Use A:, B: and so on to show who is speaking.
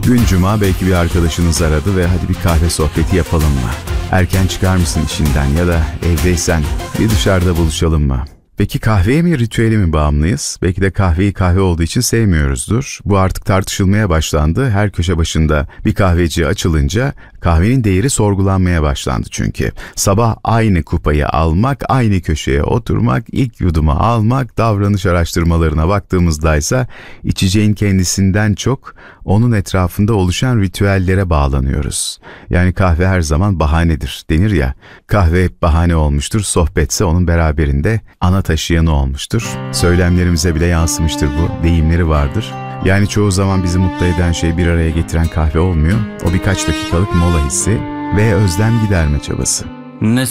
A: Gün cuma, belki bir arkadaşınız aradı ve hadi bir kahve sohbeti yapalım mı? Erken çıkar mısın işinden ya da evdeysen bir dışarıda buluşalım mı? Peki kahveye mi, ritüele mi bağımlıyız? Belki de kahveyi kahve olduğu için sevmiyoruzdur. Bu artık tartışılmaya başlandı. Her köşe başında bir kahveci açılınca kahvenin değeri sorgulanmaya başlandı çünkü. Sabah aynı kupayı almak, aynı köşeye oturmak, ilk yudumu almak, davranış araştırmalarına baktığımızda ise içeceğin kendisinden çok onun etrafında oluşan ritüellere bağlanıyoruz. Yani kahve her zaman bahanedir denir ya. Kahve hep bahane olmuştur, sohbetse onun beraberinde ana taşıyanı olmuştur. Söylemlerimize bile yansımıştır bu, deyimleri vardır. Yani çoğu zaman bizi mutlu eden şey bir araya getiren kahve olmuyor. O birkaç dakikalık mola hissi ve özlem giderme çabası.
B: Ne